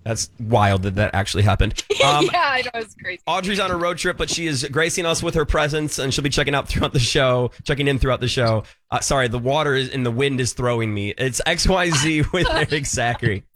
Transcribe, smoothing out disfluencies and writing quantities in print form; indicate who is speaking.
Speaker 1: That's wild that actually happened.
Speaker 2: Yeah, I know, it's crazy.
Speaker 1: Audrey's on a road trip, but she is gracing us with her presence, and she'll be checking in throughout the show. Sorry, the water and the wind is throwing me. It's XYZ with Eric Zachary.